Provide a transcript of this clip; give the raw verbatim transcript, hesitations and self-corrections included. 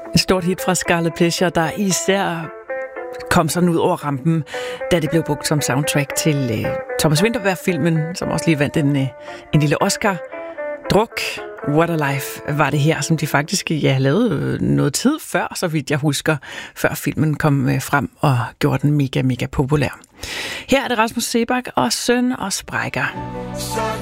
Et stort hit fra Scarlet Pleasure, der især kom sådan ud over rampen, da det blev brugt som soundtrack til uh, Thomas Vinterberg-filmen, som også lige vandt en, uh, en lille Oscar. Druk, What a Life var det her, som de faktisk ja, lavede noget tid før, så vidt jeg husker, før filmen kom uh, frem og gjorde den mega, mega populær. Her er det Rasmus Seebach og Søn og Sprækker.